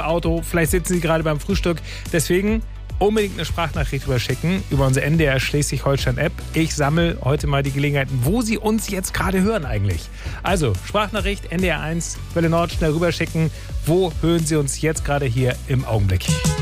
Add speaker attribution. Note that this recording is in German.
Speaker 1: Auto, vielleicht sitzen Sie gerade beim Frühstück. Deswegen unbedingt eine Sprachnachricht rüberschicken über unsere NDR Schleswig-Holstein-App. Ich sammle heute mal die Gelegenheiten, wo Sie uns jetzt gerade hören eigentlich. Also Sprachnachricht NDR 1, Welle Nord, schnell rüberschicken. Wo hören Sie uns jetzt gerade hier im Augenblick?